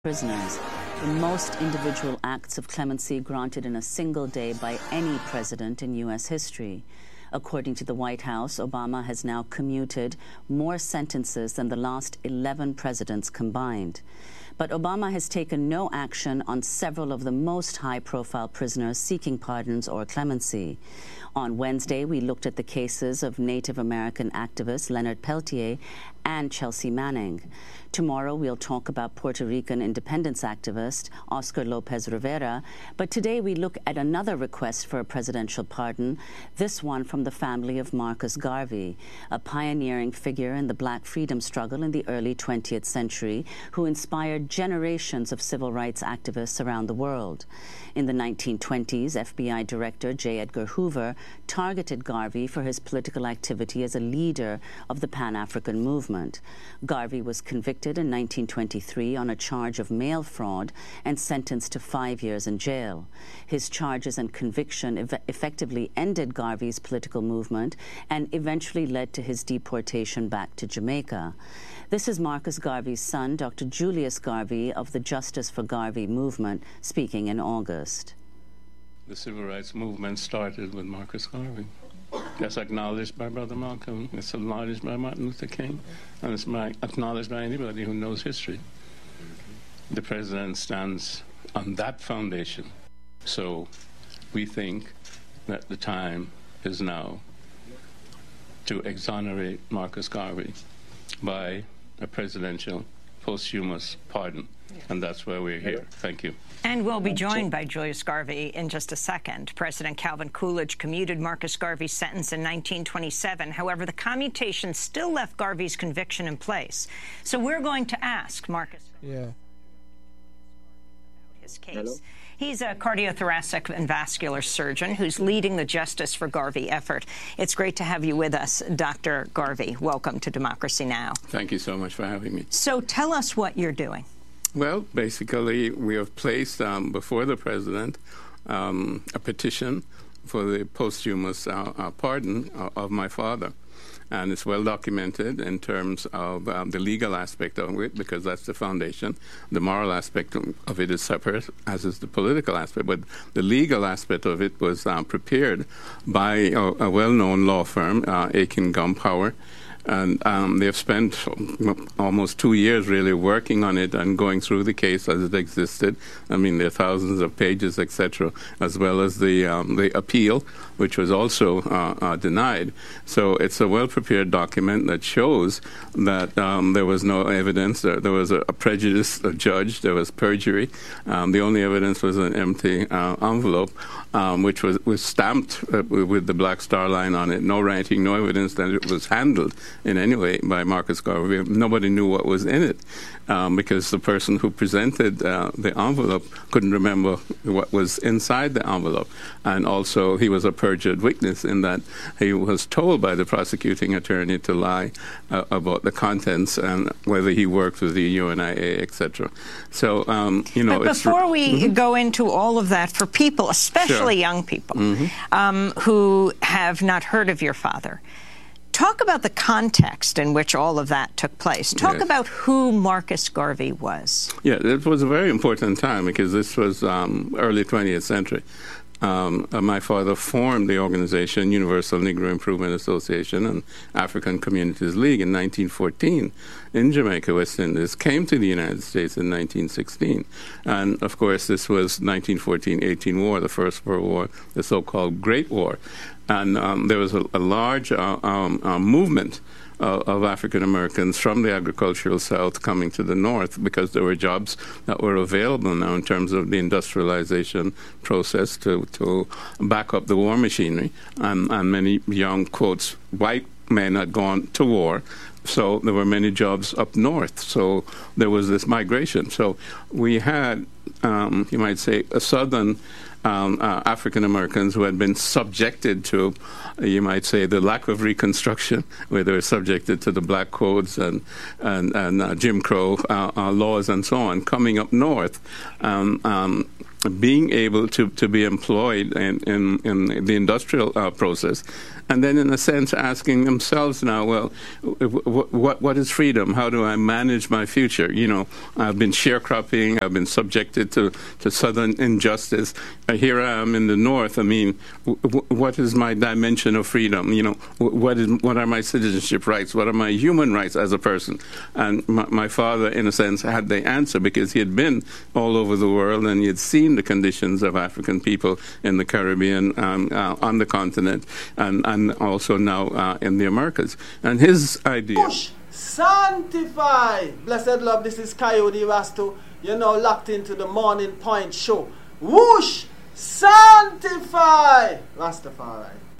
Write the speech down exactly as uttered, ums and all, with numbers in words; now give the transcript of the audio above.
prisoners, the most individual acts of clemency granted in a single day by any president in U S history. According to the White House, Obama has now commuted more sentences than the last eleven presidents combined. But Obama has taken no action on several of the most high-profile prisoners seeking pardons or clemency. On Wednesday, we looked at the cases of Native American activist Leonard Peltier and Chelsea Manning. Tomorrow, we'll talk about Puerto Rican independence activist Oscar Lopez Rivera. But today, we look at another request for a presidential pardon, this one from the family of Marcus Garvey, a pioneering figure in the Black freedom struggle in the early twentieth century who inspired generations of civil rights activists around the world. In the nineteen twenties, F B I Director J. Edgar Hoover targeted Garvey for his political activity as a leader of the Pan-African movement. Garvey was convicted in nineteen twenty-three on a charge of mail fraud and sentenced to five years in jail. His charges and conviction ev- effectively ended Garvey's political movement and eventually led to his deportation back to Jamaica. This is Marcus Garvey's son, Doctor Julius Garvey, of the Justice for Garvey movement, speaking in August. The civil rights movement started with Marcus Garvey. That's acknowledged by Brother Malcolm. It's acknowledged by Martin Luther King. And it's acknowledged by anybody who knows history. The president stands on that foundation. So we think that the time is now to exonerate Marcus Garvey by a presidential posthumous pardon. And that's why we're here. Thank you. And we'll be joined by Julius Garvey in just a second. President Calvin Coolidge commuted Marcus Garvey's sentence in nineteen twenty-seven. However, the commutation still left Garvey's conviction in place. So we're going to ask Marcus yeah. about his case. Hello? He's a cardiothoracic and vascular surgeon who's leading the Justice for Garvey effort. It's great to have you with us, Doctor Garvey. Welcome to Democracy Now! Thank you so much for having me. So tell us what you're doing. Well, basically, we have placed um, before the president um, a petition for the posthumous uh, uh, pardon uh, of my father. And it's well documented in terms of um, the legal aspect of it, because that's the foundation. The moral aspect of it is separate, as is the political aspect. But the legal aspect of it was um, prepared by a, a well-known law firm, uh, Aiken Gumpower. And um, they've spent almost two years really working on it and going through the case as it existed. I mean, there are thousands of pages, et cetera, as well as the um, the appeal, which was also uh, uh, denied. So it's a well-prepared document that shows that um, there was no evidence. There, there was a, a prejudiced a judge. There was perjury. Um, the only evidence was an empty uh, envelope, um, which was, was stamped uh, with the Black Star line on it. No writing, no evidence that it was handled in any way by Marcus Garvey. Nobody knew what was in it um, because the person who presented uh, the envelope couldn't remember what was inside the envelope. And also he was a perjured witness in that he was told by the prosecuting attorney to lie uh, about the contents and whether he worked with the U N I A, et cetera. So, um, you know... But it's before we mm-hmm. go into all of that, for people, especially sure. young people, mm-hmm. um, who have not heard of your father, talk about the context in which all of that took place. Talk yes. about who Marcus Garvey was. Yeah, it was a very important time because this was um, early twentieth century. Um, uh, my father formed the organization Universal Negro Improvement Association and African Communities League in nineteen fourteen in Jamaica, West Indies, came to the United States in nineteen sixteen. And, of course, this was nineteen fourteen eighteen war, the First World War, the so-called Great War. And um, there was a, a large uh, um, uh, movement uh, of African Americans from the agricultural South coming to the North because there were jobs that were available now in terms of the industrialization process to, to back up the war machinery. And, and many young, quotes, white men had gone to war. So there were many jobs up north. So there was this migration. So we had, um, you might say, a southern Um, uh, African Americans who had been subjected to, uh, you might say, the lack of Reconstruction, where they were subjected to the black codes and and, and uh, Jim Crow uh, uh, laws and so on, coming up north. Um, um, being able to, to be employed in, in, in the industrial uh, process, and then in a sense asking themselves now, well, what what is freedom? How do I manage my future? You know, I've been sharecropping, I've been subjected to, to southern injustice. Uh, here I am in the north. I mean, w what is my dimension of freedom? You know, what is what are my citizenship rights? What are my human rights as a person? And my, my father, in a sense, had the answer because he had been all over the world and he had seen the conditions of African people in the Caribbean, um, uh, on the continent, and, and also now uh, in the Americas. And his idea... Push, sanctify! Blessed love, this is Coyote Rasto. You're now locked into the Morning Point show. Whoosh, sanctify! Rastafari.